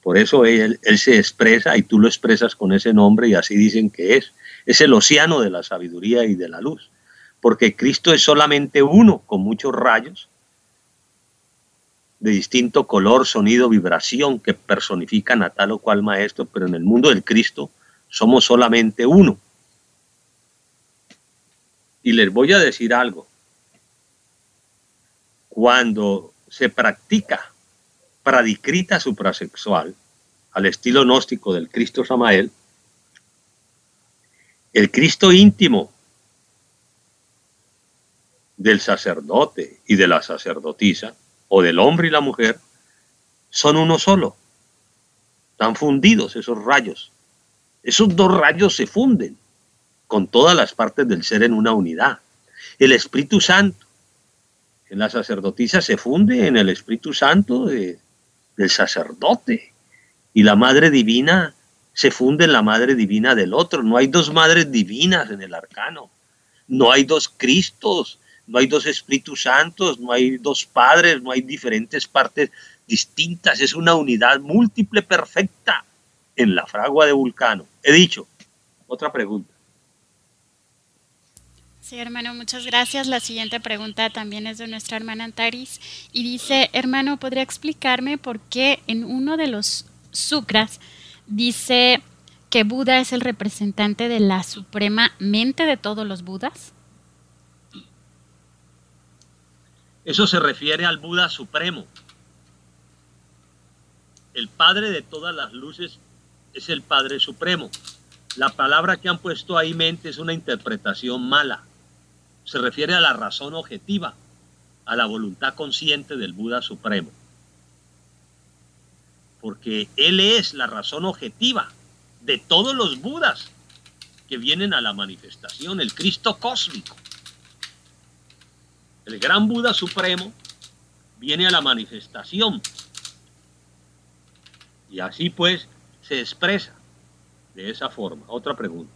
Por eso él se expresa y tú lo expresas con ese nombre y así dicen que es. Es el océano de la sabiduría y de la luz. Porque Cristo es solamente uno, con muchos rayos, de distinto color, sonido, vibración, que personifican a tal o cual maestro, pero en el mundo del Cristo somos solamente uno. Y les voy a decir algo. Cuando se practica pradicrita suprasexual, al estilo gnóstico del Cristo Samael, el Cristo íntimo del sacerdote y de la sacerdotisa, o del hombre y la mujer, son uno solo. Están fundidos esos rayos. Esos dos rayos se funden con todas las partes del ser en una unidad. El Espíritu Santo en la sacerdotisa se funde en el Espíritu Santo del sacerdote, y la Madre Divina se funde en la Madre Divina del otro. No hay dos Madres Divinas en el arcano, no hay dos Cristos, no hay dos Espíritus Santos, no hay dos Padres, no hay diferentes partes distintas, es una unidad múltiple perfecta en la fragua de Vulcano. He dicho. Otra pregunta. Sí, hermano, muchas gracias. La siguiente pregunta también es de nuestra hermana Antaris y dice, hermano, ¿podría explicarme por qué en uno de los sutras dice que Buda es el representante de la suprema mente de todos los Budas? Eso se refiere al Buda supremo. El Padre de todas las luces es el Padre supremo. La palabra que han puesto ahí, mente, es una interpretación mala. Se refiere a la razón objetiva, a la voluntad consciente del Buda supremo. Porque él es la razón objetiva de todos los Budas que vienen a la manifestación, el Cristo cósmico. El gran Buda supremo viene a la manifestación. Y así pues se expresa de esa forma. Otra pregunta.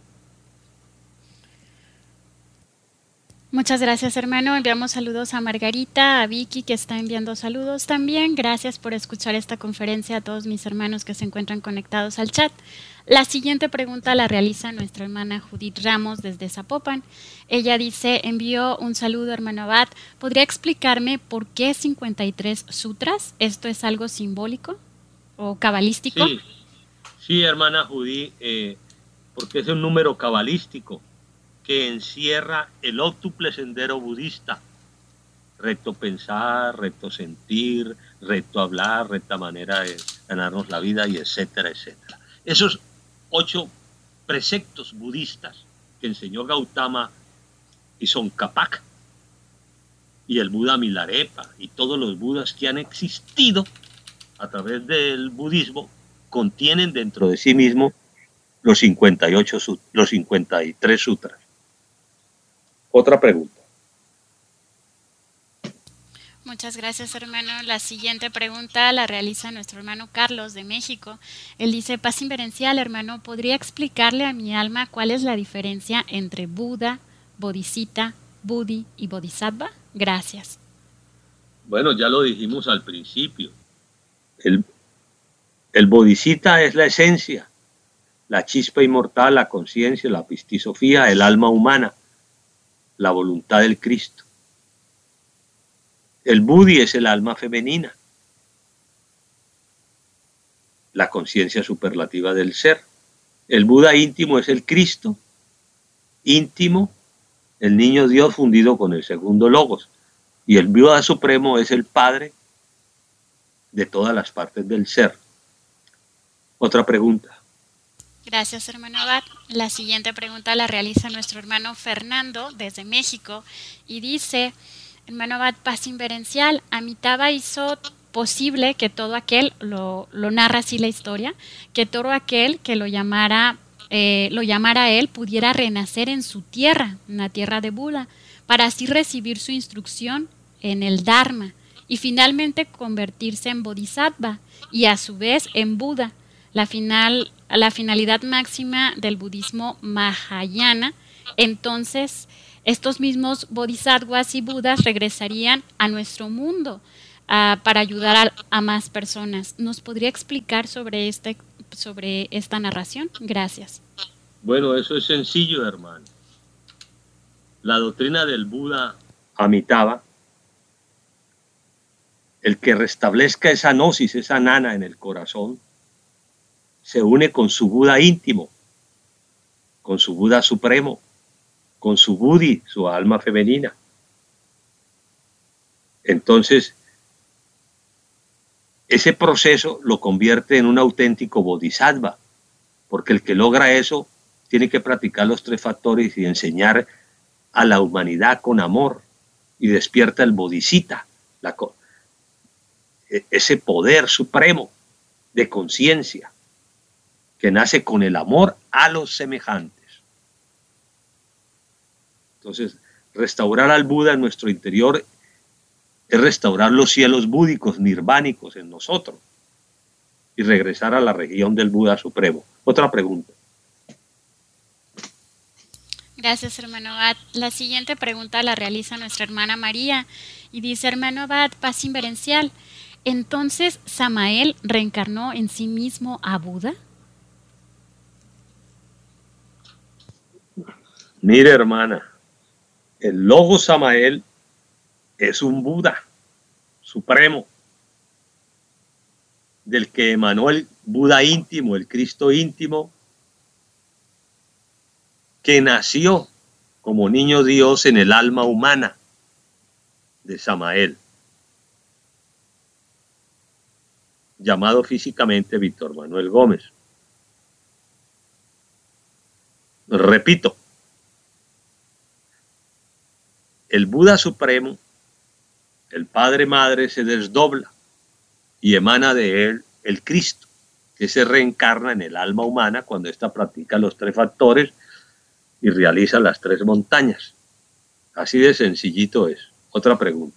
Muchas gracias, hermano. Enviamos saludos a Margarita, a Vicky, que está enviando saludos también. Gracias por escuchar esta conferencia a todos mis hermanos que se encuentran conectados al chat. La siguiente pregunta la realiza nuestra hermana Judith Ramos desde Zapopan. Ella dice, envió un saludo, hermano Abad. ¿Podría explicarme por qué 53 sutras? ¿Esto es algo simbólico o cabalístico? Sí, hermana Judith, porque es un número cabalístico que encierra el óctuple sendero budista: recto pensar, recto sentir, recto hablar, recta manera de ganarnos la vida, y etcétera, etcétera. Esos 8 preceptos budistas que enseñó Gautama y Tsongkhapa y el Buda Milarepa y todos los Budas que han existido a través del budismo contienen dentro de sí mismo los 53 sutras. Otra pregunta. Muchas gracias, hermano. La siguiente pregunta la realiza nuestro hermano Carlos de México. Él dice, paz inverencial, hermano, ¿podría explicarle a mi alma cuál es la diferencia entre Buda, Bodhisattva, Buddhi y Bodhisattva? Gracias. Bueno, ya lo dijimos al principio. El Bodhisattva es la esencia, la chispa inmortal, la conciencia, la pistisofía, el alma humana, la voluntad del Cristo. El Buddhi es el alma femenina, la conciencia superlativa del ser. El Buda íntimo es el Cristo íntimo, el niño Dios fundido con el segundo logos. Y el Buda supremo es el Padre de todas las partes del ser. Otra pregunta. Gracias, hermano Abad. La siguiente pregunta la realiza nuestro hermano Fernando desde México y dice, hermano Abad, paz inverencial, Amitabha hizo posible que todo aquel, lo narra así la historia, que todo aquel que lo llamara a él pudiera renacer en su tierra, en la tierra de Buda, para así recibir su instrucción en el Dharma y finalmente convertirse en Bodhisattva y a su vez en Buda. La finalidad máxima del budismo Mahayana. Entonces, estos mismos bodhisattvas y budas regresarían a nuestro mundo para ayudar a más personas. ¿Nos podría explicar sobre esta narración? Gracias. Bueno, eso es sencillo, hermano. La doctrina del Buda Amitabha, el que restablezca esa gnosis, esa nana en el corazón, se une con su Buda íntimo, con su Buda supremo, con su Buddhi, su alma femenina. Entonces, ese proceso lo convierte en un auténtico bodhisattva, porque el que logra eso tiene que practicar los 3 factores y enseñar a la humanidad con amor, y despierta el bodhisattva, ese poder supremo de conciencia que nace con el amor a los semejantes. Entonces, restaurar al Buda en nuestro interior es restaurar los cielos búdicos, nirvánicos en nosotros, y regresar a la región del Buda Supremo. Otra pregunta. Gracias, hermano Abad. La siguiente pregunta la realiza nuestra hermana María y dice: hermano Abad, paz inverencial, ¿entonces Samael reencarnó en sí mismo a Buda? Mire, hermana, el logo Samael es un Buda supremo, del que emanó el Buda íntimo, el Cristo íntimo, que nació como niño Dios en el alma humana de Samael, llamado físicamente Víctor Manuel Gómez. Repito, el Buda Supremo, el Padre Madre, se desdobla y emana de él el Cristo, que se reencarna en el alma humana cuando ésta practica los 3 factores y realiza las 3 montañas. Así de sencillito es. Otra pregunta.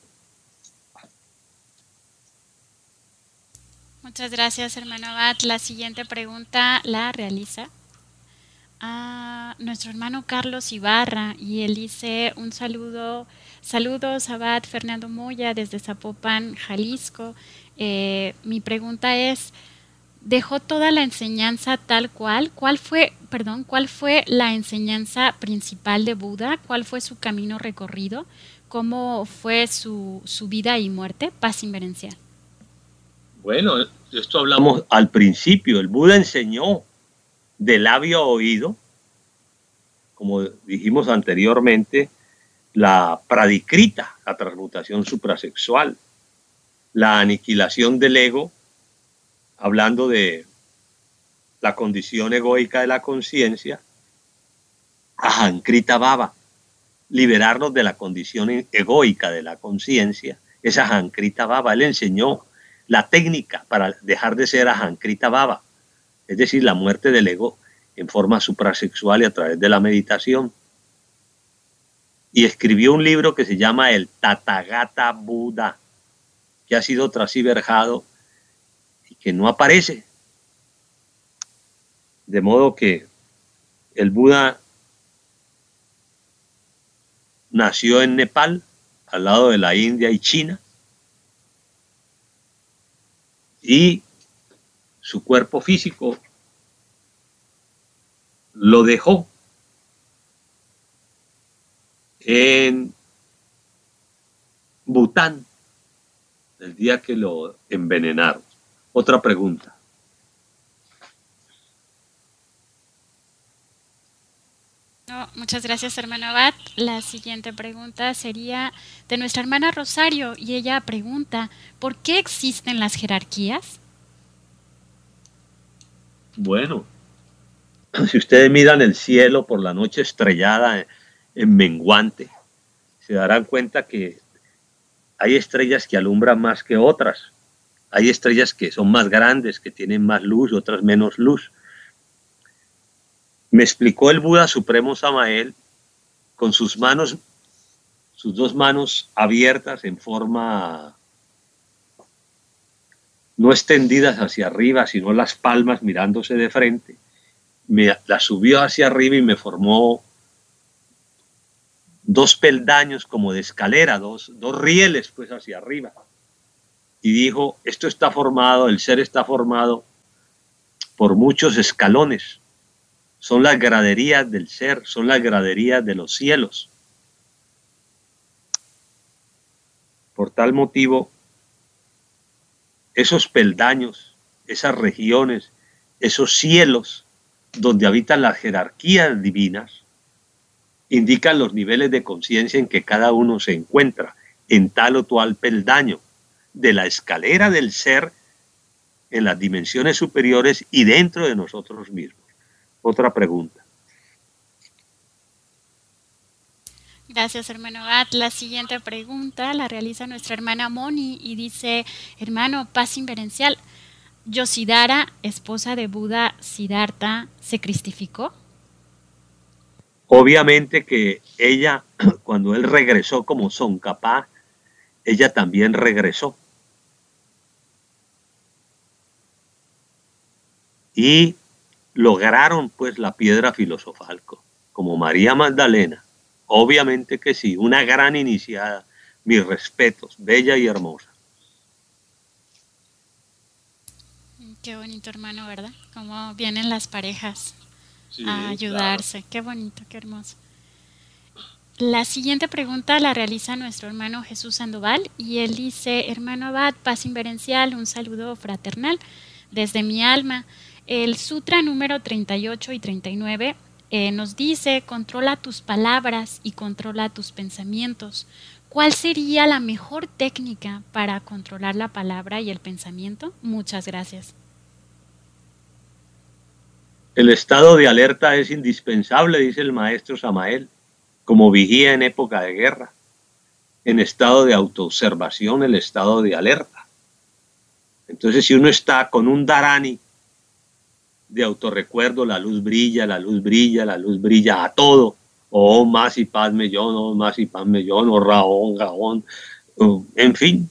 Muchas gracias, hermano Abad. La siguiente pregunta la realiza nuestro hermano Carlos Ibarra, y él dice: un saludos Abad Fernando Moya desde Zapopan, Jalisco. Mi pregunta es: ¿dejó toda la enseñanza tal cual? ¿Cuál fue la enseñanza principal de Buda? ¿Cuál fue su camino recorrido? ¿Cómo fue su vida y muerte? Paz inverencial. Bueno, esto hablamos al principio. El Buda enseñó de labio a oído, como dijimos anteriormente, la pradikrita, la transmutación suprasexual, la aniquilación del ego, hablando de la condición egoica de la conciencia, ahankrita bhava, liberarnos de la condición egoica de la conciencia, es ahankrita bhava. Él enseñó la técnica para dejar de ser ahankrita bhava, es decir, la muerte del ego en forma suprasexual y a través de la meditación. Y escribió un libro que se llama el Tathagata Buda, que ha sido transverjado y que no aparece. De modo que el Buda nació en Nepal, al lado de la India y China, y su cuerpo físico lo dejó en Bután el día que lo envenenaron. Otra pregunta. No, muchas gracias, hermano Abad. La siguiente pregunta sería de nuestra hermana Rosario, y ella pregunta: ¿por qué existen las jerarquías? Bueno, si ustedes miran el cielo por la noche estrellada en menguante, se darán cuenta que hay estrellas que alumbran más que otras. Hay estrellas que son más grandes, que tienen más luz, otras menos luz. Me explicó el Buda Supremo Samael con sus manos, sus 2 manos abiertas en forma no extendidas hacia arriba, sino las palmas mirándose de frente. Me la subió hacia arriba y me formó 2 peldaños como de escalera, dos rieles pues hacia arriba. y dijo, esto está formado, el ser está formado por muchos escalones. Son las graderías del ser, son las graderías de los cielos. Por tal motivo, esos peldaños, esas regiones, esos cielos donde habitan las jerarquías divinas, indican los niveles de conciencia en que cada uno se encuentra en tal o cual peldaño de la escalera del ser en las dimensiones superiores y dentro de nosotros mismos. Otra pregunta. Gracias, hermano Abad. La siguiente pregunta la realiza nuestra hermana Moni y dice, hermano, paz inverencial, ¿Yosidara, esposa de Buda Siddhartha, se cristificó? Obviamente que ella, cuando él regresó como Tsongkhapa, ella también regresó. Y lograron pues la piedra filosofal, como María Magdalena. Obviamente que sí, una gran iniciada, mis respetos, bella y hermosa. Qué bonito, hermano, ¿verdad? Cómo vienen las parejas Sí, a claro. ayudarse. Qué bonito, qué hermoso. La siguiente pregunta la realiza nuestro hermano Jesús Sandoval y él dice, hermano Abad, paz inverencial, un saludo fraternal desde mi alma. El sutra número 38 y 39 nos dice, controla tus palabras y controla tus pensamientos. ¿Cuál sería la mejor técnica para controlar la palabra y el pensamiento? Muchas gracias. El estado de alerta es indispensable, dice el maestro Samael, como vigía en época de guerra. En estado de autoobservación, el estado de alerta. Entonces, si uno está con un dharani de autorrecuerdo, la luz brilla, la luz brilla, la luz brilla a todo. Oh, más y paz mellón, oh, más y paz mellón, oh, raón, gaón, en fin.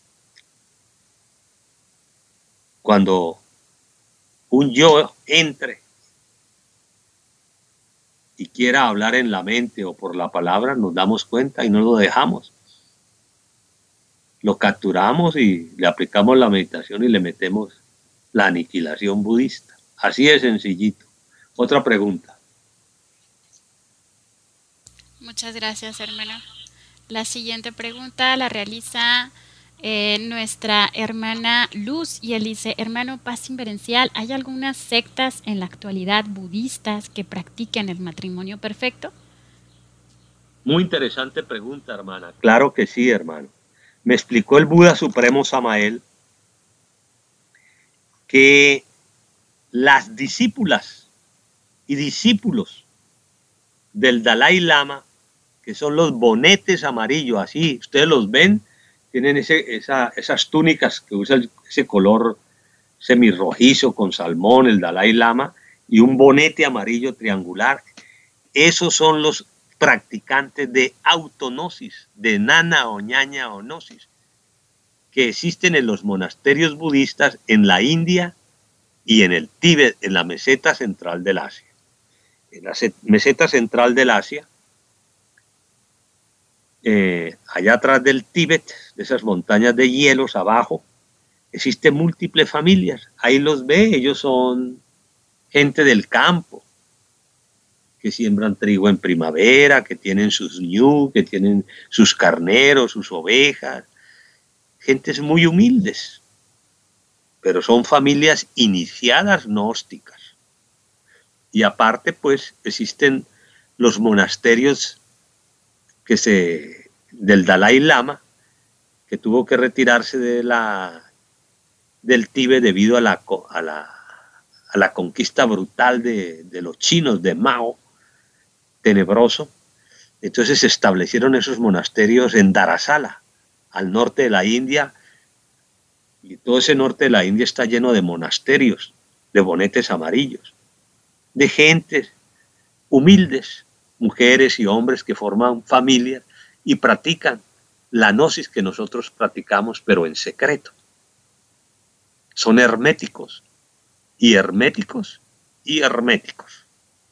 Cuando un yo entre y quiera hablar en la mente o por la palabra, nos damos cuenta y no lo dejamos. Lo capturamos y le aplicamos la meditación y le metemos la aniquilación budista. Así de sencillito. Otra pregunta. Muchas gracias, hermano. La siguiente pregunta la realiza nuestra hermana Luz y él dice, hermano paz inverencial, ¿hay algunas sectas en la actualidad budistas que practiquen el matrimonio perfecto? Muy interesante pregunta, hermana. Claro que sí, hermano. Me explicó el Buda Supremo Samael que las discípulas y discípulos del Dalai Lama, que son los bonetes amarillos, así, ustedes los ven, tienen esas túnicas que usan ese color semirrojizo con salmón, el Dalai Lama, y un bonete amarillo triangular. Esos son los practicantes de autonosis, de nana o ñaña o gnosis, que existen en los monasterios budistas en la India y en el Tíbet, en la meseta central del Asia. En la meseta central del Asia, allá atrás del Tíbet, de esas montañas de hielos abajo, existen múltiples familias. Ahí los ve, ellos son gente del campo, que siembran trigo en primavera, que tienen sus ñu, que tienen sus carneros, sus ovejas, gentes muy humildes, pero son familias iniciadas gnósticas. Y aparte, pues, existen los monasterios del Dalai Lama, que tuvo que retirarse del Tíbet debido a la conquista brutal de los chinos, de Mao, tenebroso. Entonces se establecieron esos monasterios en Dharasala, al norte de la India, y todo ese norte de la India está lleno de monasterios, de bonetes amarillos, de gentes humildes, mujeres y hombres que forman familias y practican la gnosis que nosotros practicamos, pero en secreto. Son herméticos, y herméticos, y herméticos.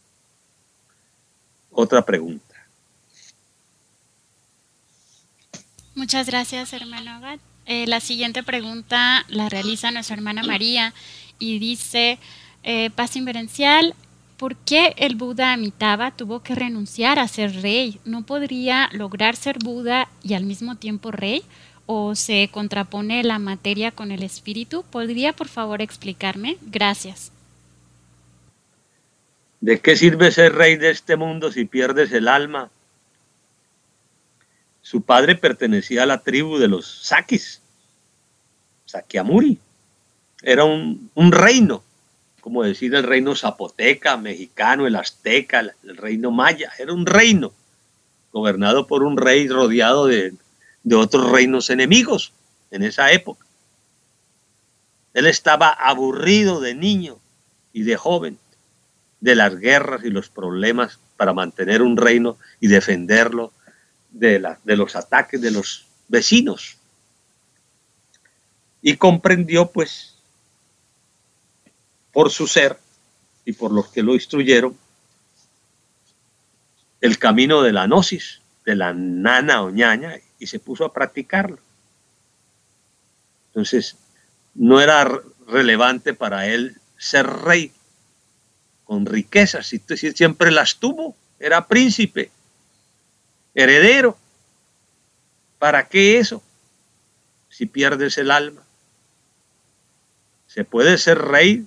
Otra pregunta. Muchas gracias, hermano Abad. La siguiente pregunta la realiza nuestra hermana María y dice, paz inverencial, ¿por qué el Buda Amitabha tuvo que renunciar a ser rey? ¿No podría lograr ser Buda y al mismo tiempo rey? ¿O se contrapone la materia con el espíritu? ¿Podría por favor explicarme? Gracias. ¿De qué sirve ser rey de este mundo si pierdes el alma? Su padre pertenecía a la tribu de los Sakis, Sakyamuni. Era un reino, como decir el reino zapoteca, mexicano, el azteca, el reino maya. Era un reino gobernado por un rey rodeado de otros reinos enemigos en esa época. Él estaba aburrido de niño y de joven de las guerras y los problemas para mantener un reino y defenderlo de los ataques de los vecinos. Y comprendió, pues, por su ser y por los que lo instruyeron, el camino de la gnosis, de la nana o ñaña, y se puso a practicarlo. Entonces, no era relevante para él ser rey con riquezas, si siempre las tuvo, era príncipe, heredero. ¿Para qué eso? Si pierdes el alma. Se puede ser rey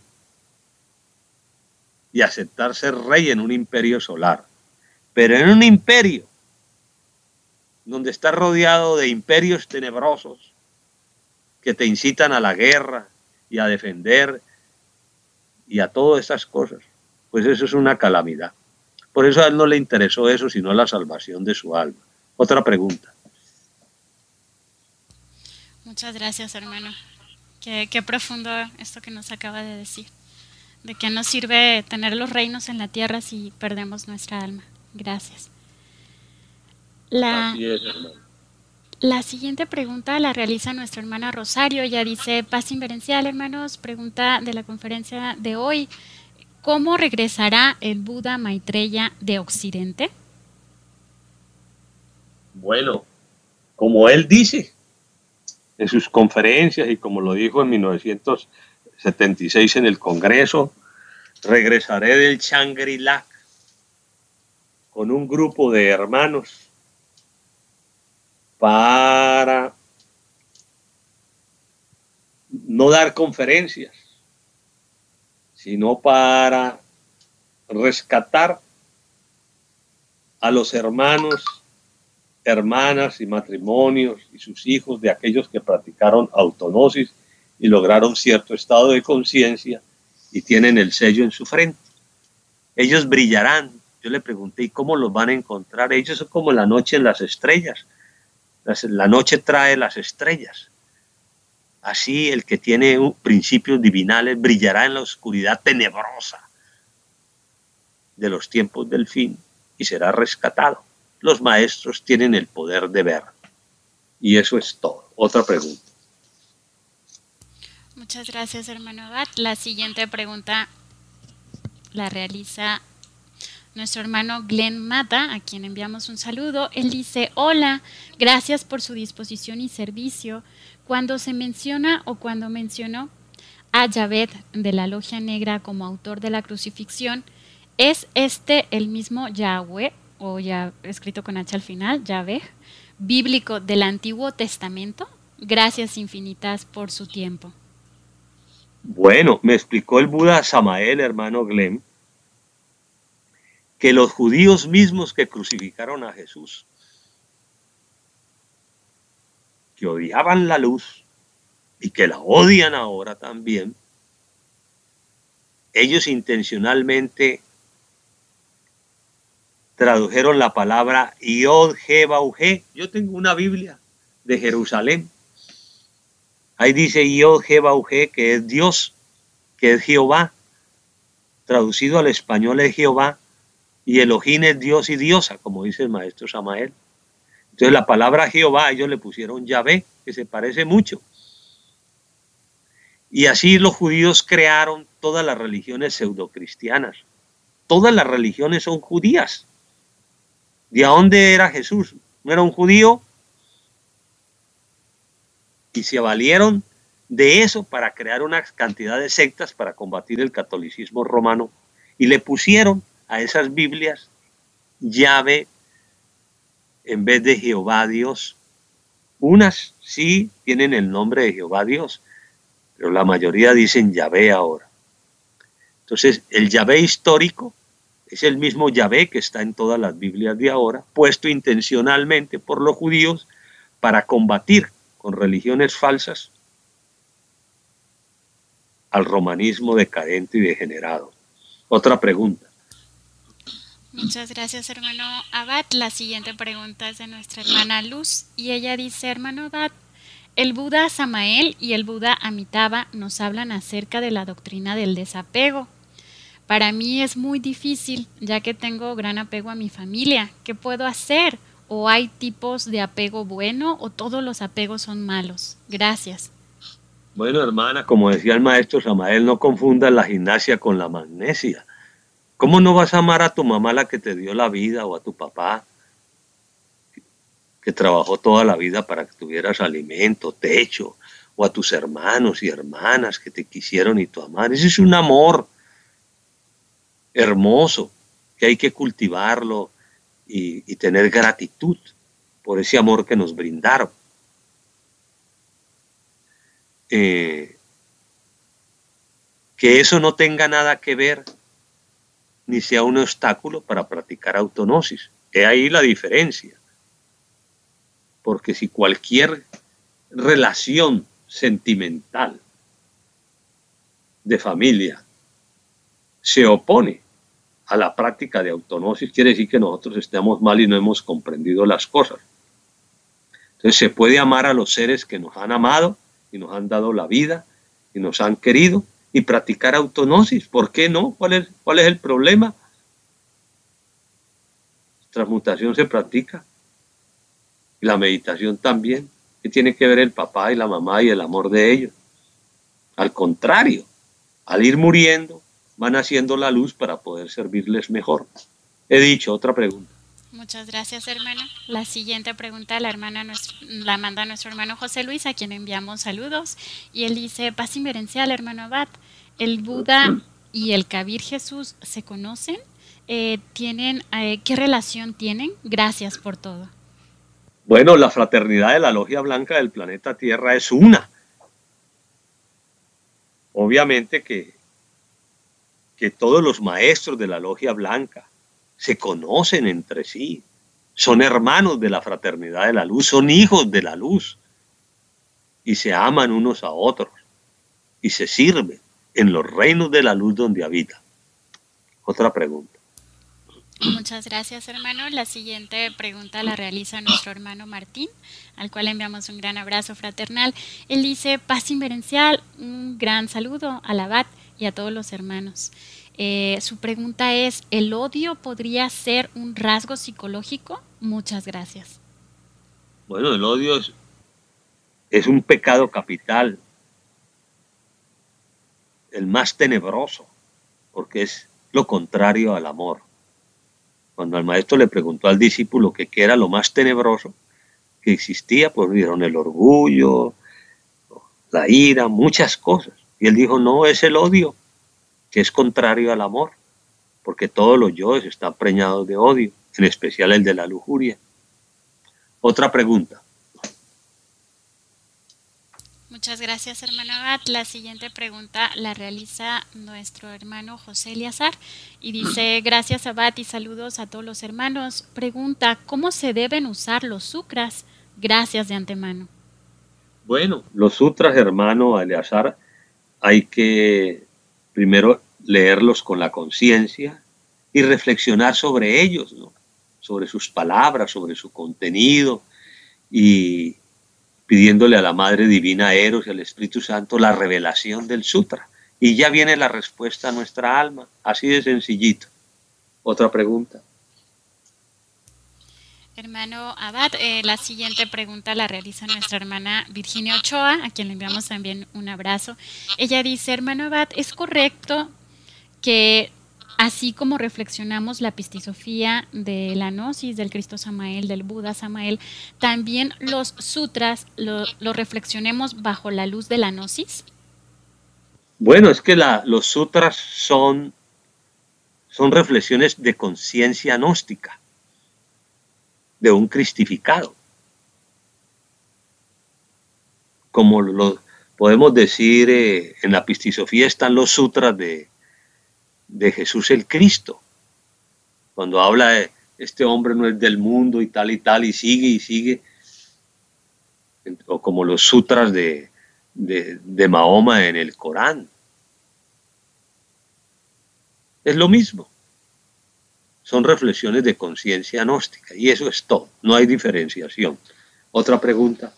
y aceptar ser rey en un imperio solar, pero en un imperio donde estás rodeado de imperios tenebrosos que te incitan a la guerra y a defender y a todas esas cosas, pues eso es una calamidad. Por eso a él no le interesó eso, sino la salvación de su alma. Otra pregunta. Muchas gracias, hermano. Qué profundo esto que nos acaba de decir. ¿De qué nos sirve tener los reinos en la tierra si perdemos nuestra alma? Gracias. La, Así es, hermano. la siguiente pregunta la realiza nuestra hermana Rosario. Ella dice, paz inverencial, hermanos. Pregunta de la conferencia de hoy. ¿Cómo regresará el Buda Maitreya de Occidente? Bueno, como él dice en sus conferencias y como lo dijo en 1976 en el Congreso, regresaré del Shangri-La con un grupo de hermanos para no dar conferencias, sino para rescatar a los hermanos, hermanas y matrimonios y sus hijos de aquellos que practicaron autognosis y lograron cierto estado de conciencia y tienen el sello en su frente. Ellos brillarán. Yo le pregunté, ¿y cómo los van a encontrar? Ellos son como la noche en las estrellas. La noche trae las estrellas. Así el que tiene principios divinales brillará en la oscuridad tenebrosa de los tiempos del fin y será rescatado. Los maestros tienen el poder de ver. Y eso es todo. Otra pregunta. Muchas gracias, hermano Abad. La siguiente pregunta la realiza nuestro hermano Glenn Mata, a quien enviamos un saludo. Él dice, hola, gracias por su disposición y servicio. Cuando se menciona o cuando mencionó a Javed de la Logia Negra como autor de la crucifixión, ¿es este el mismo Yahweh, o ya escrito con H al final, Yahvé, bíblico del Antiguo Testamento? Gracias infinitas por su tiempo. Bueno, me explicó el Buda Samael, hermano Glenn, que los judíos mismos que crucificaron a Jesús, que odiaban la luz y que la odian ahora también, ellos intencionalmente tradujeron la palabra Yod-He-Bauj. Yo tengo una Biblia de Jerusalén. Ahí dice Yod-He-Bauj, que es Dios, que es Jehová. Traducido al español es Jehová. Y Elohim es Dios y diosa, como dice el maestro Samael. Entonces la palabra Jehová, ellos le pusieron Yahvé, que se parece mucho. Y así los judíos crearon todas las religiones pseudocristianas. Todas las religiones son judías. ¿De dónde era Jesús? ¿No era un judío? y se valieron de eso para crear una cantidad de sectas para combatir el catolicismo romano y le pusieron a esas Biblias Yahvé en vez de Jehová Dios. Unas sí tienen el nombre de Jehová Dios, pero la mayoría dicen Yahvé ahora. Entonces, el Yahvé histórico es el mismo Yahvé que está en todas las Biblias de ahora, puesto intencionalmente por los judíos para combatir con religiones falsas al romanismo decadente y degenerado. Otra pregunta. Muchas gracias, hermano Abad. La siguiente pregunta es de nuestra hermana Luz y ella dice, hermano Abad, el Buda Samael y el Buda Amitabha nos hablan acerca de la doctrina del desapego. Para mí es muy difícil, ya que tengo gran apego a mi familia. ¿Qué puedo hacer? ¿O hay tipos de apego bueno o todos los apegos son malos? Gracias. Bueno, hermana, como decía el maestro Samael, no confundas la gimnasia con la magnesia. ¿Cómo no vas a amar a tu mamá, la que te dio la vida, o a tu papá, que trabajó toda la vida para que tuvieras alimento, techo, o a tus hermanos y hermanas que te quisieron y tu amar? Ese es un amor hermoso, que hay que cultivarlo y tener gratitud por ese amor que nos brindaron. Que eso no tenga nada que ver ni sea un obstáculo para practicar autognosis. He ahí la diferencia. Porque si cualquier relación sentimental de familia se opone a la práctica de autognosis, quiere decir que nosotros estamos mal y no hemos comprendido las cosas. Entonces se puede amar a los seres que nos han amado y nos han dado la vida y nos han querido y practicar autognosis. ¿Por qué no? ¿Cuál es el problema? Transmutación se practica y la meditación también. ¿Qué tiene que ver el papá y la mamá y el amor de ellos? Al contrario, al ir muriendo van haciendo la luz para poder servirles mejor. He dicho. Otra pregunta. Muchas gracias, hermano. La siguiente pregunta la manda nuestro hermano José Luis, a quien enviamos saludos. Y él dice, paz inmerencial, hermano Abad, ¿el Buda y el Kabir Jesús se conocen? ¿Qué relación tienen? Gracias por todo. Bueno, la fraternidad de la Logia Blanca del planeta Tierra es una. Obviamente que todos los maestros de la Logia Blanca se conocen entre sí, son hermanos de la fraternidad de la luz, son hijos de la luz y se aman unos a otros y se sirven en los reinos de la luz donde habitan. Otra pregunta. Muchas gracias, hermano. La siguiente pregunta la realiza nuestro hermano Martín, al cual enviamos un gran abrazo fraternal. Él dice, paz inmerencial, un gran saludo al Abad y a todos los hermanos. Su pregunta es, ¿el odio podría ser un rasgo psicológico? Muchas gracias. Bueno, el odio es un pecado capital, el más tenebroso, porque es lo contrario al amor. Cuando el maestro le preguntó al discípulo que qué era lo más tenebroso que existía, pues dijeron el orgullo, la ira, muchas cosas. Y él dijo, no, es el odio, que es contrario al amor, porque todos los yoes están preñados de odio, en especial el de la lujuria. Otra pregunta. Muchas gracias, hermano Abad. La siguiente pregunta la realiza nuestro hermano José Eliazar y dice, gracias Abad y saludos a todos los hermanos. Pregunta, ¿cómo se deben usar los sutras? Gracias de antemano. Bueno, los sutras, hermano Eliazar, hay que primero leerlos con la conciencia y reflexionar sobre ellos, ¿no? Sobre sus palabras, sobre su contenido y pidiéndole a la Madre Divina Eros y al Espíritu Santo la revelación del sutra. Y ya viene la respuesta a nuestra alma, así de sencillito. Otra pregunta. Hermano Abad, la siguiente pregunta la realiza nuestra hermana Virginia Ochoa, a quien le enviamos también un abrazo. Ella dice, hermano Abad, ¿es correcto que así como reflexionamos la pistisofía de la Gnosis, del Cristo Samael, del Buda Samael, también los sutras lo reflexionemos bajo la luz de la Gnosis. Bueno, es que los sutras son reflexiones de conciencia gnóstica, de un cristificado. Como lo podemos decir, en la pistisofía están los sutras de Jesús el Cristo, cuando habla de este hombre no es del mundo y tal, y sigue, o como los sutras de Mahoma en el Corán. Es lo mismo. Son reflexiones de conciencia gnóstica y eso es todo, no hay diferenciación. Otra pregunta.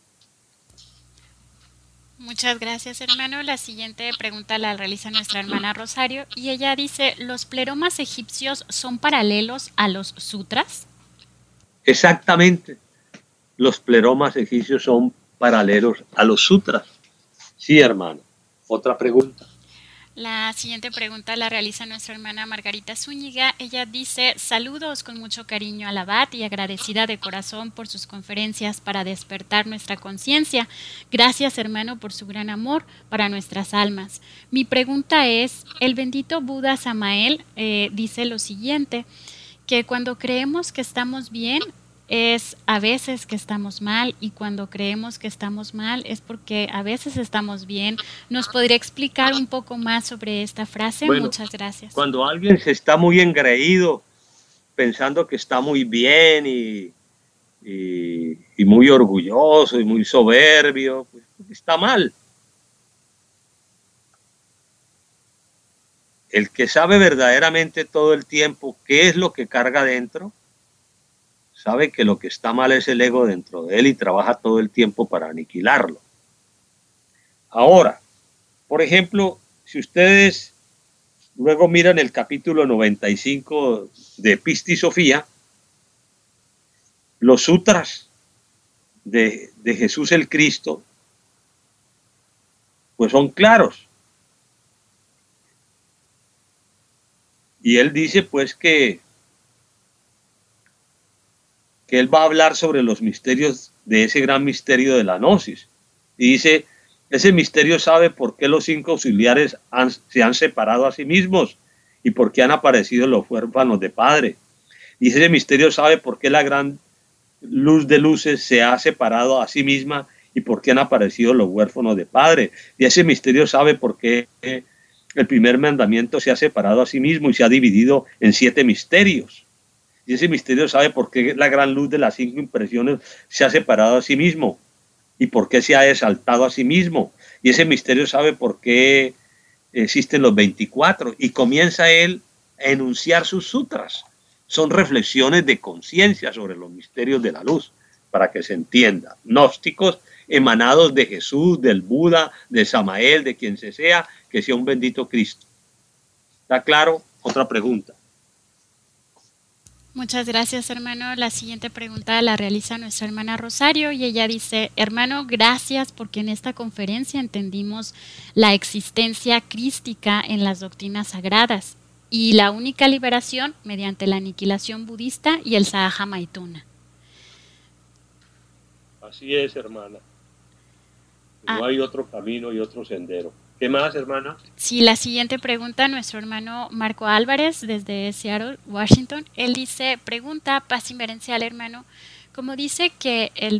Muchas gracias, hermano. La siguiente pregunta la realiza nuestra hermana Rosario y ella dice, ¿los pleromas egipcios son paralelos a los sutras? Exactamente. Los pleromas egipcios son paralelos a los sutras. Sí, hermano. Otra pregunta. La siguiente pregunta la realiza nuestra hermana Margarita Zúñiga. Ella dice, saludos con mucho cariño al abad y agradecida de corazón por sus conferencias para despertar nuestra conciencia. Gracias, hermano, por su gran amor para nuestras almas. Mi pregunta es, el bendito Buda Samael dice lo siguiente, que cuando creemos que estamos bien, es a veces que estamos mal y cuando creemos que estamos mal es porque a veces estamos bien. ¿Nos podría explicar un poco más sobre esta frase? Bueno, muchas gracias. Cuando alguien se está muy engreído, pensando que está muy bien y muy orgulloso y muy soberbio, pues está mal. El que sabe verdaderamente todo el tiempo qué es lo que carga dentro, sabe que lo que está mal es el ego dentro de él y trabaja todo el tiempo para aniquilarlo. Ahora, por ejemplo, si ustedes luego miran el capítulo 95 de Pistisofía, los sutras de Jesús el Cristo, pues son claros. Y él dice pues que él va a hablar sobre los misterios de ese gran misterio de la gnosis. Y dice, ese misterio sabe por qué los 5 auxiliares se han separado a sí mismos y por qué han aparecido los huérfanos de padre. Y ese misterio sabe por qué la gran luz de luces se ha separado a sí misma y por qué han aparecido los huérfanos de padre. Y ese misterio sabe por qué el primer mandamiento se ha separado a sí mismo y se ha dividido en 7 misterios. Y ese misterio sabe por qué la gran luz de las 5 impresiones se ha separado a sí mismo y por qué se ha exaltado a sí mismo. Y ese misterio sabe por qué existen los 24. Y comienza él a enunciar sus sutras. Son reflexiones de conciencia sobre los misterios de la luz, para que se entienda. Gnósticos emanados de Jesús, del Buda, de Samael, de quien sea, que sea un bendito Cristo. ¿Está claro? Otra pregunta. Muchas gracias, hermano. La siguiente pregunta la realiza nuestra hermana Rosario y ella dice, hermano, gracias porque en esta conferencia entendimos la existencia crística en las doctrinas sagradas y la única liberación mediante la aniquilación budista y el Sahaja Maituna. Así es, hermana. No hay otro camino y otro sendero. ¿Qué más, hermana? Sí, la siguiente pregunta, nuestro hermano Marco Álvarez, desde Seattle, Washington. Él dice, pregunta, paz inverencial, hermano, como dice que el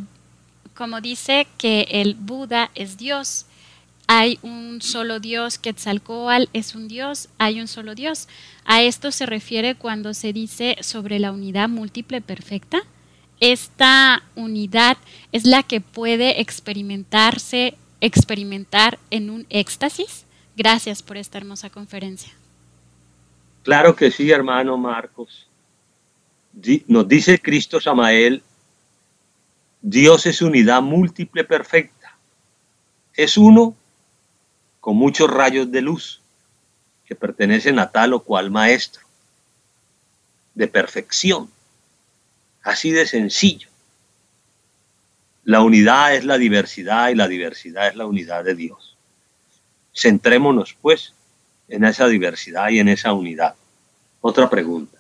Buda es Dios, hay un solo Dios, Quetzalcóatl es un Dios, hay un solo Dios. ¿A esto se refiere cuando se dice sobre la unidad múltiple perfecta? Esta unidad es la que puede experimentar en un éxtasis. Gracias por esta hermosa conferencia. Claro que sí, hermano Marcos. Nos dice Cristo Samael, Dios es unidad múltiple perfecta. Es uno con muchos rayos de luz que pertenecen a tal o cual maestro de perfección. Así de sencillo. La unidad es la diversidad y la diversidad es la unidad de Dios. Centrémonos, pues, en esa diversidad y en esa unidad. Otra pregunta.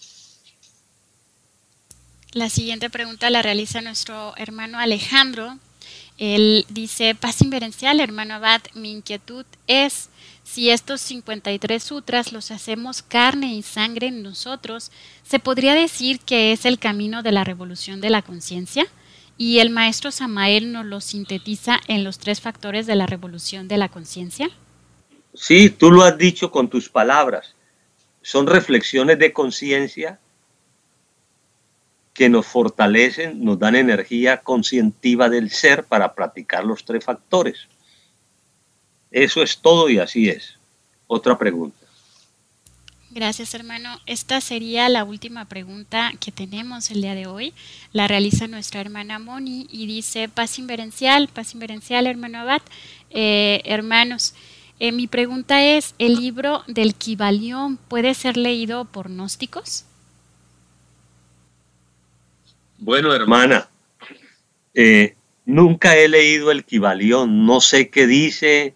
La siguiente pregunta la realiza nuestro hermano Alejandro. Él dice: paz inverencial, hermano Abad, mi inquietud es si estos 53 sutras los hacemos carne y sangre en nosotros, ¿se podría decir que es el camino de la revolución de la conciencia? ¿Y el maestro Samael nos lo sintetiza en los 3 factores de la revolución de la conciencia? Sí, tú lo has dicho con tus palabras. Son reflexiones de conciencia que nos fortalecen, nos dan energía conscientiva del ser para practicar los 3 factores. Eso es todo y así es. Otra pregunta. Gracias, hermano. Esta sería la última pregunta que tenemos el día de hoy. La realiza nuestra hermana Moni y dice: paz inverencial, hermano Abad. Hermanos, mi pregunta es, ¿el libro del Kybalión puede ser leído por gnósticos? Bueno, hermana, nunca he leído el Kybalión, no sé qué dice,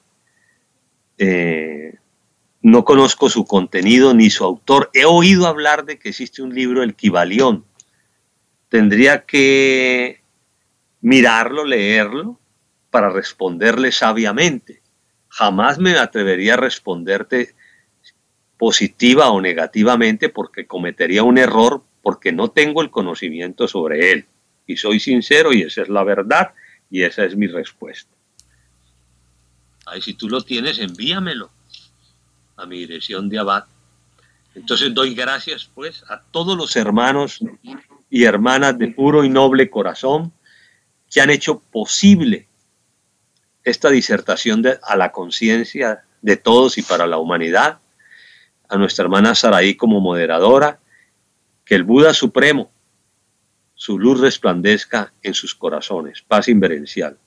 no conozco su contenido ni su autor. He oído hablar de que existe un libro, el Kybalión. Tendría que mirarlo, leerlo, para responderle sabiamente. Jamás me atrevería a responderte positiva o negativamente porque cometería un error, porque no tengo el conocimiento sobre él. Y soy sincero y esa es la verdad y esa es mi respuesta. Ay, si tú lo tienes, envíamelo a mi dirección de Abad. Entonces doy gracias pues a todos los hermanos y hermanas de puro y noble corazón que han hecho posible esta disertación a la conciencia de todos y para la humanidad. A nuestra hermana Saraí como moderadora, que el Buda Supremo, su luz resplandezca en sus corazones. Paz inverencial.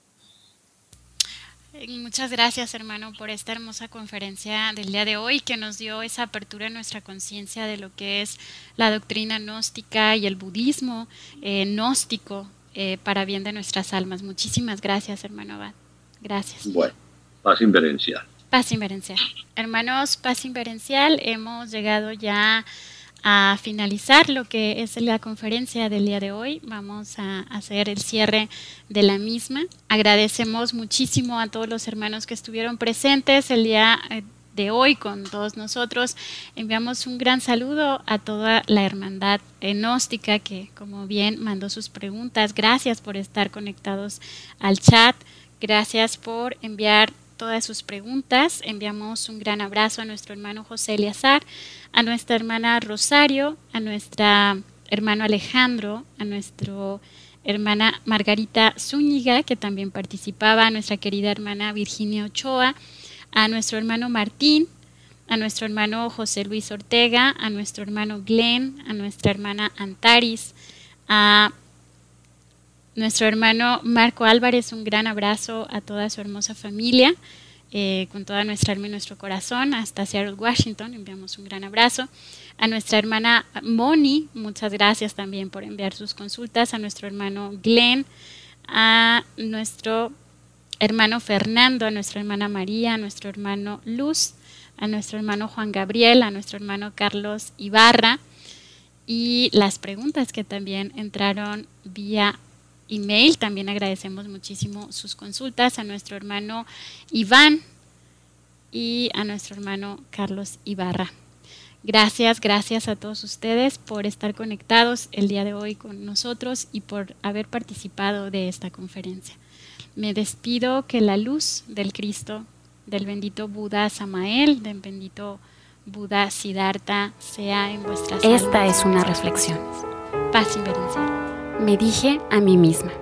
Muchas gracias, hermano, por esta hermosa conferencia del día de hoy que nos dio esa apertura en nuestra conciencia de lo que es la doctrina gnóstica y el budismo gnóstico para bien de nuestras almas. Muchísimas gracias, hermano Abad. Gracias. Bueno, paz inverencial. Paz inverencial. Hermanos, paz inverencial, hemos llegado ya a finalizar lo que es la conferencia del día de hoy. Vamos a hacer el cierre de la misma. Agradecemos muchísimo a todos los hermanos que estuvieron presentes el día de hoy con todos nosotros. Enviamos un gran saludo a toda la hermandad gnóstica que, como bien, mandó sus preguntas. Gracias por estar conectados al chat. Gracias por enviar todas sus preguntas. Enviamos un gran abrazo a nuestro hermano José Eleazar, a nuestra hermana Rosario, a nuestra hermano Alejandro, a nuestra hermana Margarita Zúñiga, que también participaba, a nuestra querida hermana Virginia Ochoa, a nuestro hermano Martín, a nuestro hermano José Luis Ortega, a nuestro hermano Glenn, a nuestra hermana Antaris, a nuestro hermano Marco Álvarez. Un gran abrazo a toda su hermosa familia. Con toda nuestra alma y nuestro corazón, hasta Seattle, Washington, enviamos un gran abrazo. A nuestra hermana Moni, muchas gracias también por enviar sus consultas. A nuestro hermano Glenn, a nuestro hermano Fernando, a nuestra hermana María, a nuestro hermano Luz, a nuestro hermano Juan Gabriel, a nuestro hermano Carlos Ibarra, y las preguntas que también entraron vía email. También agradecemos muchísimo sus consultas, a nuestro hermano Iván y a nuestro hermano Carlos Ibarra. Gracias a todos ustedes por estar conectados el día de hoy con nosotros y por haber participado de esta conferencia. Me despido, que la luz del Cristo, del bendito Buda Samael, del bendito Buda Siddhartha sea en vuestras almas. Esta es una reflexión. Paz inverencial. Me dije a mí misma.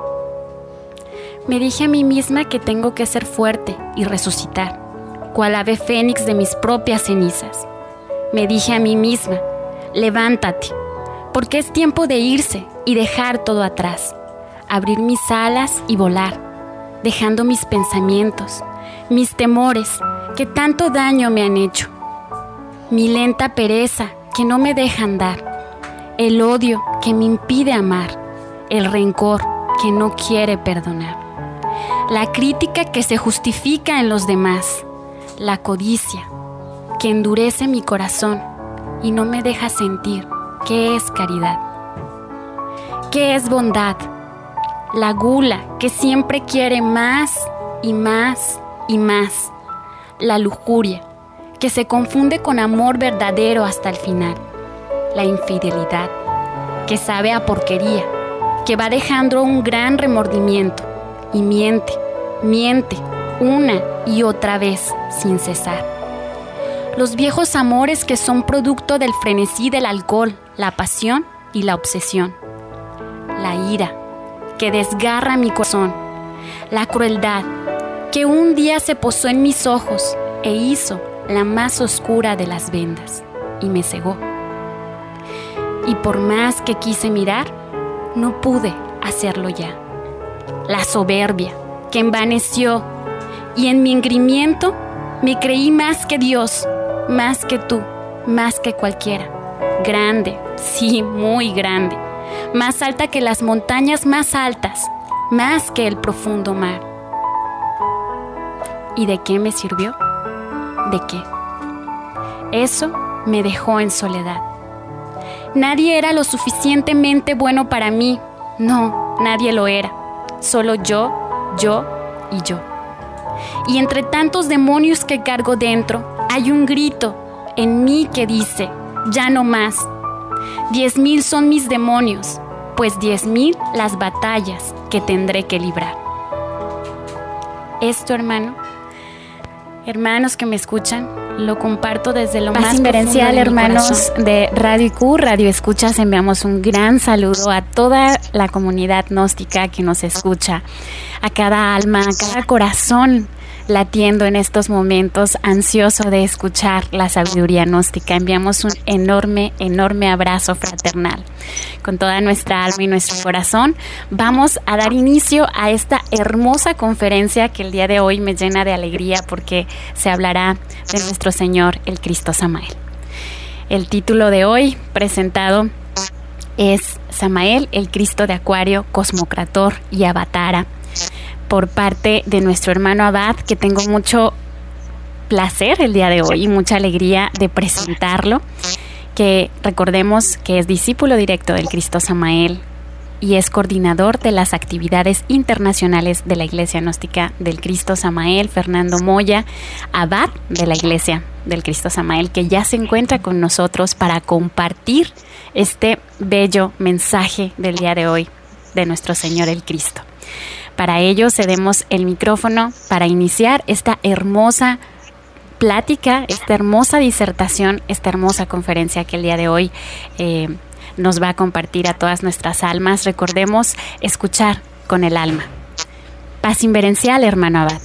Me dije a mí misma que tengo que ser fuerte y resucitar, cual ave fénix de mis propias cenizas. Me dije a mí misma, levántate, porque es tiempo de irse y dejar todo atrás, abrir mis alas y volar, dejando mis pensamientos, mis temores que tanto daño me han hecho, mi lenta pereza que no me deja andar, el odio que me impide amar, el rencor que no quiere perdonar, la crítica que se justifica en los demás, la codicia que endurece mi corazón, y no me deja sentir qué es caridad, qué es bondad, la gula que siempre quiere más y más y más, la lujuria que se confunde con amor verdadero hasta el final, la infidelidad que sabe a porquería, que va dejando un gran remordimiento y miente una y otra vez sin cesar. Los viejos amores que son producto del frenesí del alcohol, la pasión y la obsesión. La ira que desgarra mi corazón, la crueldad que un día se posó en mis ojos e hizo la más oscura de las vendas y me cegó. Y por más que quise mirar, no pude hacerlo ya. La soberbia que envaneció y en mi engreimiento me creí más que Dios, más que tú, más que cualquiera. Grande, sí, muy grande, más alta que las montañas más altas, más que el profundo mar. ¿Y de qué me sirvió? ¿De qué? Eso me dejó en soledad. Nadie era lo suficientemente bueno para mí. No, nadie lo era. Solo yo y yo. Y entre tantos demonios que cargo dentro, hay un grito en mí que dice, ya no más. 10,000 son mis demonios, pues 10,000 las batallas que tendré que librar. Esto, hermanos que me escuchan, lo comparto desde lo más inverencial, profundo de hermanos corazón. De Radio IQ, Radio Escuchas, enviamos un gran saludo a toda la comunidad gnóstica que nos escucha, a cada alma, a cada corazón latiendo en estos momentos, ansioso de escuchar la sabiduría gnóstica. Enviamos un enorme abrazo fraternal. Con toda nuestra alma y nuestro corazón, vamos a dar inicio a esta hermosa conferencia que el día de hoy me llena de alegría porque se hablará de nuestro Señor, el Cristo Samael. El título de hoy presentado es Samael, el Cristo de Acuario, Cosmocrator y Avatara, por parte de nuestro hermano Abad, que tengo mucho placer el día de hoy y mucha alegría de presentarlo, que recordemos que es discípulo directo del Cristo Samael y es coordinador de las actividades internacionales de la Iglesia Gnóstica del Cristo Samael, Fernando Moya, Abad de la Iglesia del Cristo Samael, que ya se encuentra con nosotros para compartir este bello mensaje del día de hoy de nuestro Señor el Cristo. Para ello cedemos el micrófono para iniciar esta hermosa plática, esta hermosa disertación, esta hermosa conferencia que el día de hoy nos va a compartir a todas nuestras almas. Recordemos escuchar con el alma. Paz inverencial, hermano Abad.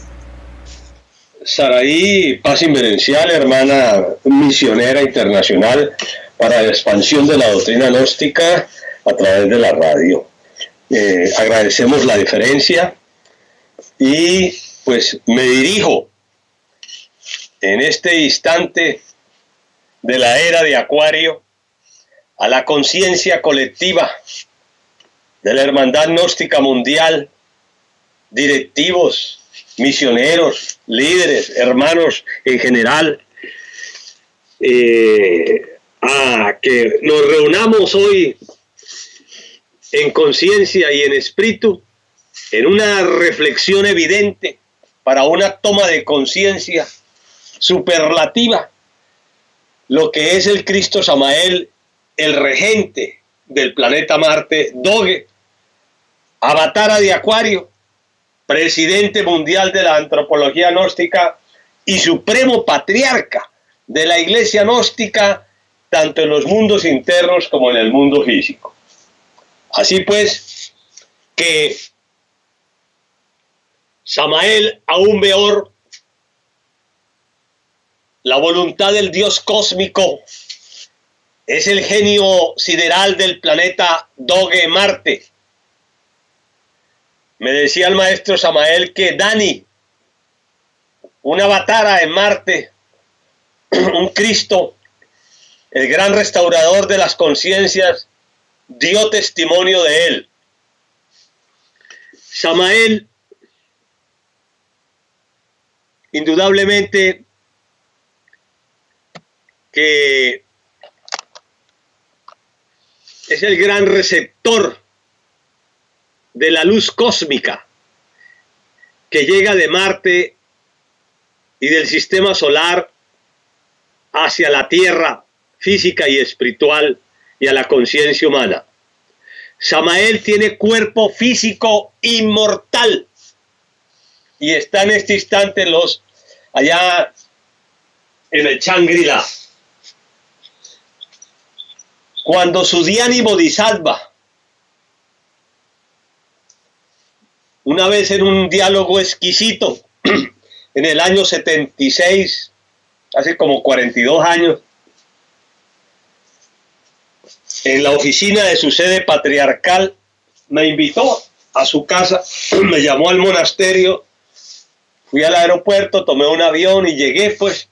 Saraí, paz inverencial, hermana misionera internacional para la expansión de la doctrina gnóstica a través de la radio. Agradecemos la deferencia y pues me dirijo en este instante de la era de Acuario a la conciencia colectiva de la Hermandad Gnóstica Mundial, directivos, misioneros, líderes, hermanos en general, a que nos reunamos hoy en conciencia y en espíritu, en una reflexión evidente para una toma de conciencia superlativa, lo que es el Cristo Samael, el regente del planeta Marte, Doge, Avatara de Acuario, presidente mundial de la antropología gnóstica y supremo patriarca de la iglesia gnóstica, tanto en los mundos internos como en el mundo físico. Así pues, que Samael, aún peor, la voluntad del Dios cósmico, es el genio sideral del planeta Doge Marte. Me decía el maestro Samael que Dani, una avatara en Marte, un Cristo, el gran restaurador de las conciencias, dio testimonio de él. Samael, indudablemente que es el gran receptor de la luz cósmica que llega de Marte y del sistema solar hacia la Tierra física y espiritual y a la conciencia humana. Samael tiene cuerpo físico inmortal y está en este instante allá en el Shangri-La. Cuando Sudiani Bodhisattva, una vez en un diálogo exquisito, en el año 76, hace como 42 años, en la oficina de su sede patriarcal, me invitó a su casa, me llamó al monasterio, fui al aeropuerto, tomé un avión y llegué, pues,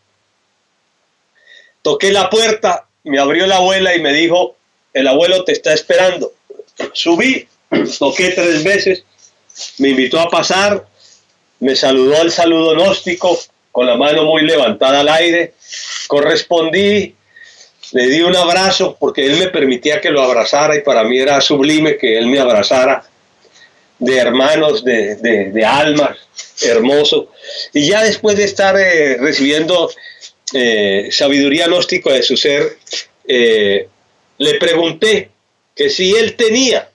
toqué la puerta, me abrió la abuela y me dijo, el abuelo te está esperando. Subí, toqué 3 veces, me invitó a pasar, me saludó al saludo gnóstico, con la mano muy levantada al aire, correspondí, le di un abrazo, porque él me permitía que lo abrazara, y para mí era sublime que él me abrazara, de hermanos, de almas, hermoso. Y ya después de estar recibiendo sabiduría gnóstica de su ser, le pregunté que si él tenía,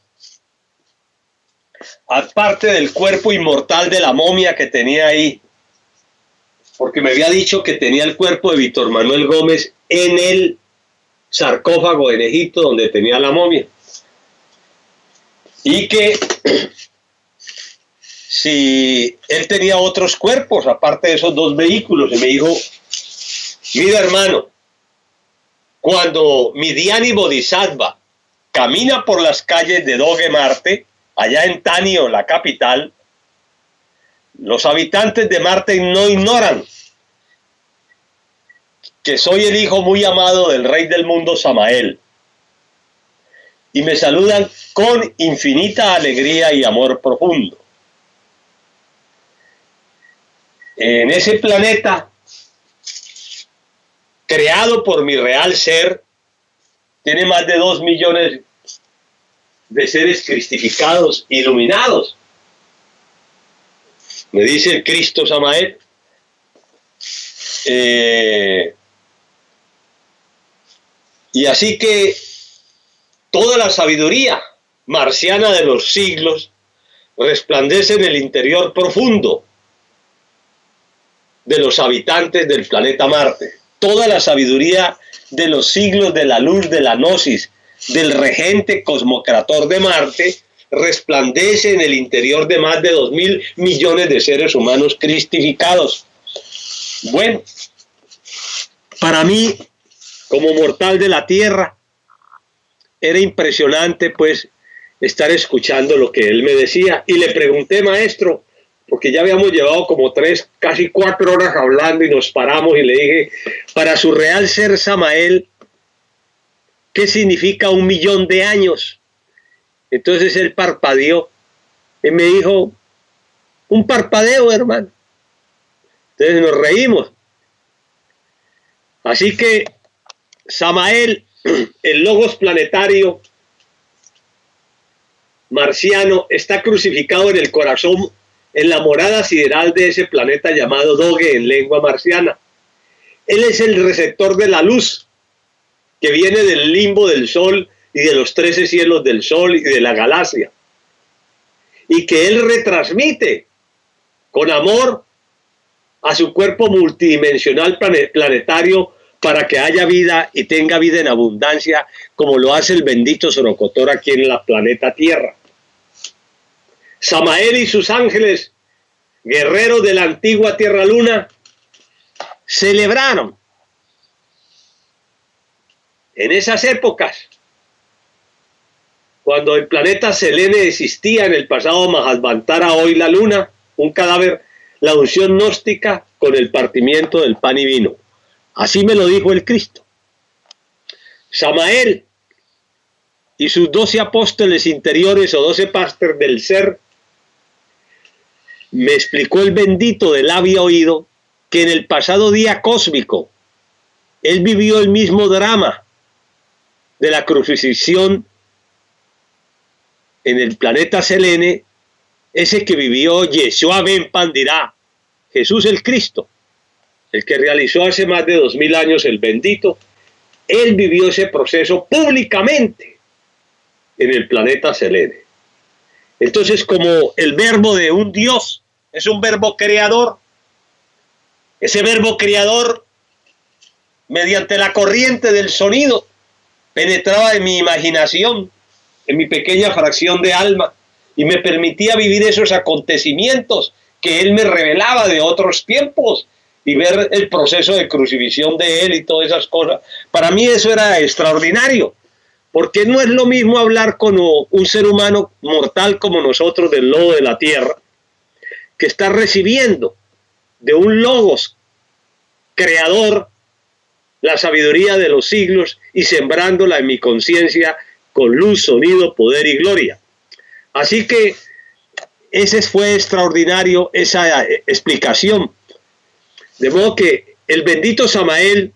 aparte del cuerpo inmortal de la momia que tenía ahí, porque me había dicho que tenía el cuerpo de Víctor Manuel Gómez en el sarcófago en Egipto donde tenía la momia, y que si él tenía otros cuerpos aparte de esos 2 vehículos, y me dijo, mira hermano, cuando Midiani Bodhisattva camina por las calles de Doge Marte, allá en Tanio, la capital, los habitantes de Marte no ignoran que soy el hijo muy amado del rey del mundo Samael, y me saludan con infinita alegría y amor profundo. En ese planeta, creado por mi real ser, tiene más de 2 millones de seres cristificados, iluminados. Me dice el Cristo Samael. Y así que toda la sabiduría marciana de los siglos resplandece en el interior profundo de los habitantes del planeta Marte. Toda la sabiduría de los siglos de la luz de la gnosis del regente cosmocrator de Marte resplandece en el interior de más de 2.000 millones de seres humanos cristificados. Bueno, para mí, como mortal de la tierra, era impresionante pues estar escuchando lo que él me decía, y le pregunté, maestro, porque ya habíamos llevado como 3, casi 4 horas hablando, y nos paramos y le dije, para su real ser Samael, ¿qué significa 1 millón de años? Entonces él parpadeó y me dijo, un parpadeo, hermano. Entonces nos reímos. Así que Samael, el logos planetario marciano, está crucificado en el corazón, en la morada sideral de ese planeta llamado Doge en lengua marciana. Él es el receptor de la luz que viene del limbo del Sol y de los 13 cielos del Sol y de la galaxia, y que él retransmite con amor a su cuerpo multidimensional planetario para que haya vida y tenga vida en abundancia, como lo hace el bendito Sorocotor aquí en la planeta Tierra. Samael y sus ángeles, guerreros de la antigua Tierra Luna, celebraron en esas épocas, cuando el planeta Selene existía en el pasado Mahasvantara, hoy la luna, un cadáver, la unción gnóstica con el partimiento del pan y vino. Así me lo dijo el Cristo. Samael y sus 12 apóstoles interiores o 12 pásteres del ser, me explicó el bendito del había oído que en el pasado día cósmico él vivió el mismo drama de la crucifixión en el planeta Selene, ese que vivió Yeshua ben Pandirá, Jesús el Cristo, el que realizó hace más de 2000 años el bendito, él vivió ese proceso públicamente en el planeta Selene. Entonces, como el verbo de un Dios es un verbo creador, ese verbo creador, mediante la corriente del sonido, penetraba en mi imaginación, en mi pequeña fracción de alma, y me permitía vivir esos acontecimientos que él me revelaba de otros tiempos, y ver el proceso de crucifixión de él y todas esas cosas. Para mí eso era extraordinario, porque no es lo mismo hablar con un ser humano mortal como nosotros del lodo de la tierra, que está recibiendo de un logos creador la sabiduría de los siglos y sembrándola en mi conciencia con luz, sonido, poder y gloria. Así que ese fue extraordinario, esa explicación. De modo que el bendito Samael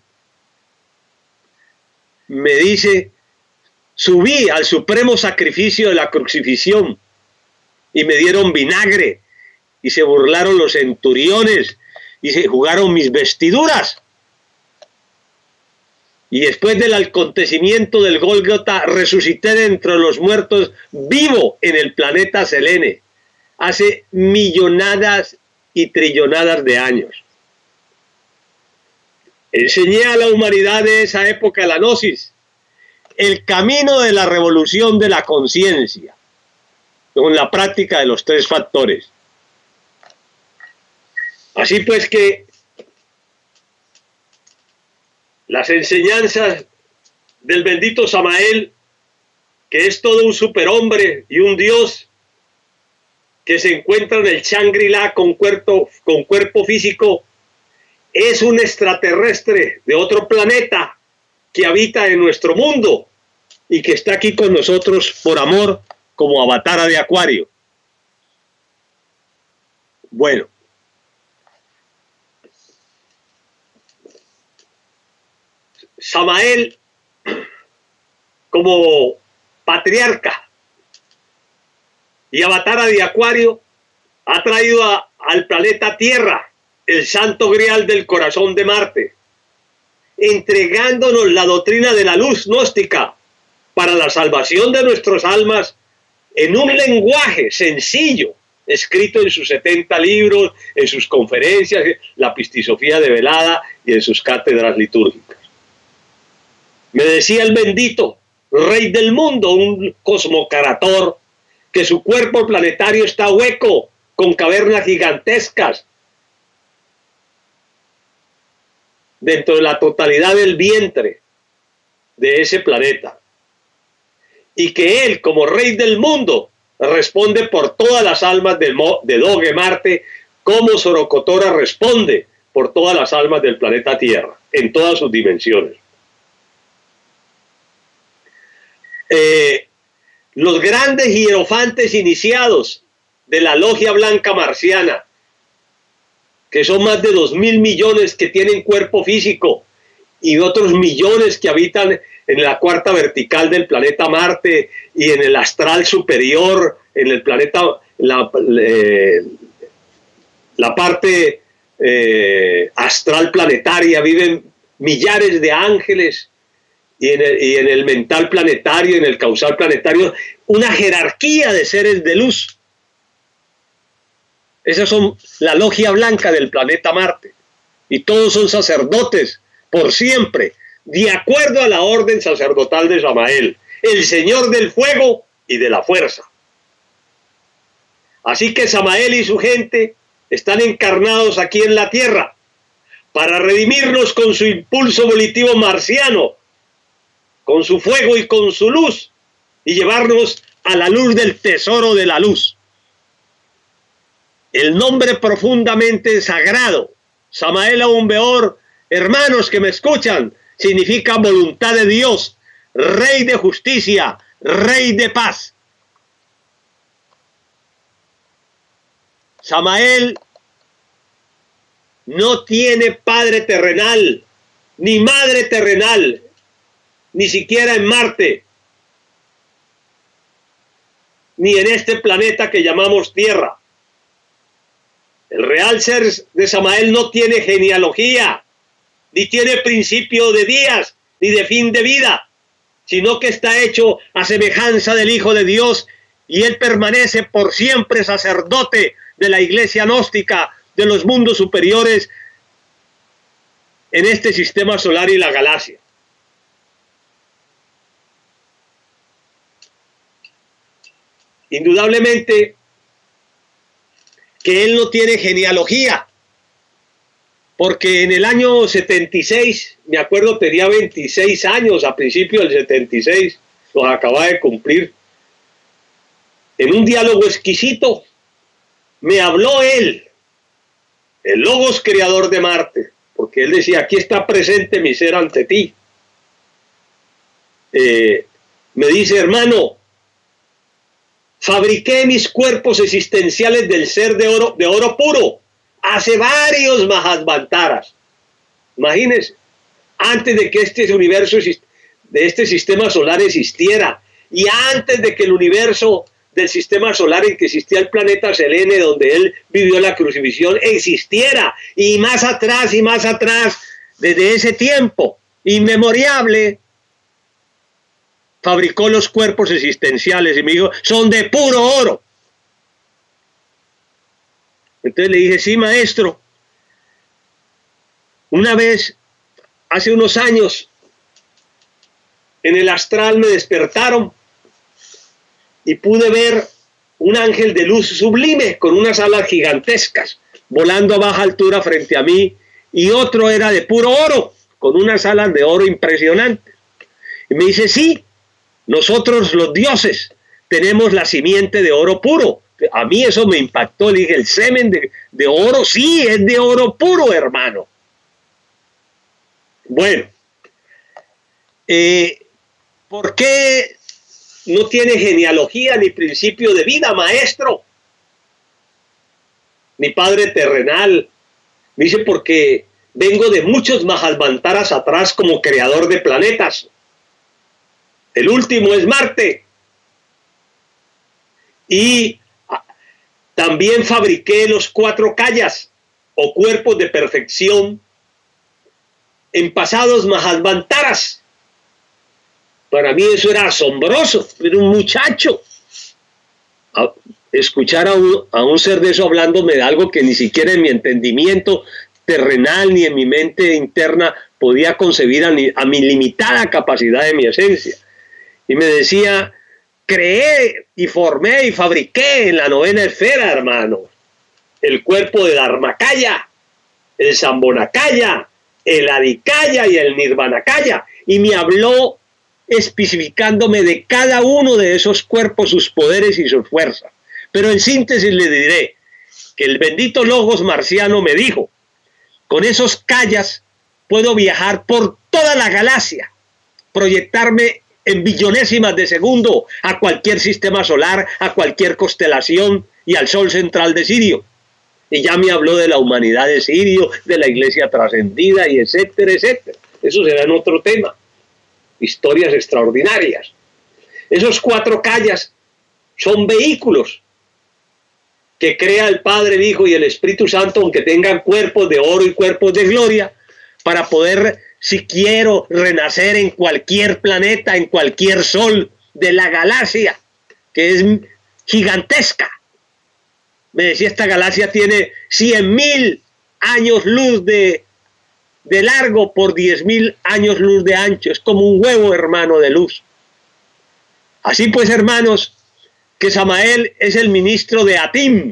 me dice: subí al supremo sacrificio de la crucifixión y me dieron vinagre y se burlaron los centuriones y se jugaron mis vestiduras. Y después del acontecimiento del Gólgota resucité de entre los muertos vivo en el planeta Selene hace millonadas y trillonadas de años. Enseñé a la humanidad de esa época, la gnosis, el camino de la revolución de la conciencia, con la práctica de los 3 factores. Así pues que las enseñanzas del bendito Samael, que es todo un superhombre y un Dios, que se encuentra en el Shangri-La con cuerpo físico, es un extraterrestre de otro planeta que habita en nuestro mundo y que está aquí con nosotros por amor, como Avatara de Acuario. Bueno, Samael, como patriarca y Avatara de Acuario, ha traído al planeta Tierra el santo grial del corazón de Marte, entregándonos la doctrina de la luz gnóstica para la salvación de nuestras almas en un lenguaje sencillo, escrito en sus 70 libros, en sus conferencias, la Pistisofía de Velada y en sus cátedras litúrgicas. Me decía el bendito rey del mundo, un cosmocarator, que su cuerpo planetario está hueco, con cavernas gigantescas, dentro de la totalidad del vientre de ese planeta, y que él, como rey del mundo, responde por todas las almas de Doge Marte, como Sorocotora responde por todas las almas del planeta Tierra, en todas sus dimensiones. Los grandes hierofantes iniciados de la logia blanca marciana, que son más de 2.000 millones que tienen cuerpo físico y otros millones que habitan en la cuarta vertical del planeta Marte y en el astral superior, en el planeta, la parte astral planetaria, viven millares de ángeles, y en el mental planetario, en el causal planetario, una jerarquía de seres de luz. Esas son la logia blanca del planeta Marte. Y todos son sacerdotes por siempre, de acuerdo a la orden sacerdotal de Samael, el Señor del fuego y de la fuerza. Así que Samael y su gente están encarnados aquí en la tierra para redimirnos con su impulso volitivo marciano, con su fuego y con su luz, y llevarnos a la luz del tesoro de la luz. El nombre profundamente sagrado, Samael Aun Beor, hermanos que me escuchan, significa voluntad de Dios, Rey de justicia, Rey de paz. Samael no tiene padre terrenal, ni madre terrenal, ni siquiera en Marte. ni en este planeta que llamamos Tierra. El real ser de Samael no tiene genealogía, ni tiene principio de días, ni de fin de vida, sino que está hecho a semejanza del Hijo de Dios, y él permanece por siempre sacerdote de la iglesia gnóstica, de los mundos superiores, en este sistema solar y la galaxia. Indudablemente que él no tiene genealogía, porque en el año 76, me acuerdo, tenía 26 años, a principios del 76, los acababa de cumplir. En un diálogo exquisito, me habló él, el Logos creador de Marte, porque él decía, aquí está presente mi ser ante ti. Me dice, hermano, fabriqué mis cuerpos existenciales del ser de oro puro, hace varios Mahasvantaras. Imagínense, antes de que este universo, de este sistema solar existiera, y antes de que el universo del sistema solar en que existía el planeta Selene, donde él vivió la crucifixión, existiera, y más atrás, desde ese tiempo inmemoriable, fabricó los cuerpos existenciales, y me dijo, son de puro oro. Entonces le dije, sí, maestro. Una vez, hace unos años, en el astral me despertaron y pude ver un ángel de luz sublime con unas alas gigantescas volando a baja altura frente a mí, y otro era de puro oro con unas alas de oro impresionantes. Y me dice, sí, nosotros los dioses tenemos la simiente de oro puro. A mí eso me impactó. Le dije, el semen de oro, sí, es de oro puro, hermano. Bueno, ¿por qué no tiene genealogía ni principio de vida, maestro? Mi padre terrenal. Me dice, porque vengo de muchos Mahasvantaras atrás como creador de planetas. El último es Marte. Y también fabriqué los 4 kayas, o cuerpos de perfección, en pasados Mahasvantaras. Para mí eso era asombroso. Era un muchacho. Escuchar a un ser de eso hablándome de algo que ni siquiera en mi entendimiento terrenal ni en mi mente interna podía concebir a mi limitada capacidad de mi esencia. Y me decía, creé y formé y fabriqué en la 9ª esfera, hermano, el cuerpo de Dharmakaya, el Sambhonakaya, el Adhikaya y el Nirvanakaya. Y me habló especificándome de cada uno de esos cuerpos, sus poderes y sus fuerzas. Pero en síntesis le diré que el bendito Logos marciano me dijo, con esos kayas puedo viajar por toda la galaxia, proyectarme en billonésimas de segundo a cualquier sistema solar, a cualquier constelación y al sol central de Sirio. Y ya me habló de la humanidad de Sirio, de la iglesia trascendida y etcétera, etcétera. Eso será en otro tema. Historias extraordinarias. Esos 4 kayas son vehículos que crea el Padre, el Hijo y el Espíritu Santo, aunque tengan cuerpos de oro y cuerpos de gloria, para poder, si quiero, renacer en cualquier planeta, en cualquier sol de la galaxia, que es gigantesca. Me decía, esta galaxia tiene 100.000 años luz de largo por 10.000 años luz de ancho. Es como un huevo, hermano, de luz. Así pues, hermanos, que Samael es el ministro de Atim,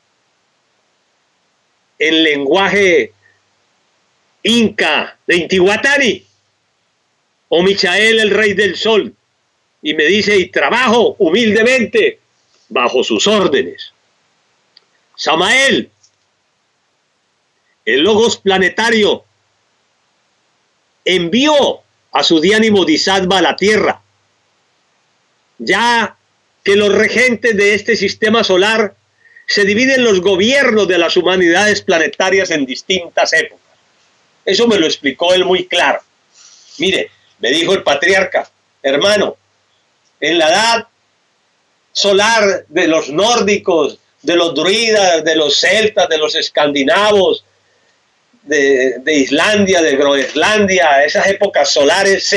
en lenguaje inca de Intihuatani, o Michael, el rey del sol, y me dice, y trabajo humildemente bajo sus órdenes. Samael, el Logos planetario, envió a su Dhyani Bodhisattva a la Tierra, ya que los regentes de este sistema solar se dividen los gobiernos de las humanidades planetarias en distintas épocas. Eso me lo explicó él muy claro. Mire, me dijo el patriarca, hermano, en la edad solar de los nórdicos, de los druidas, de los celtas, de los escandinavos, de Islandia, de Groenlandia, esas épocas solares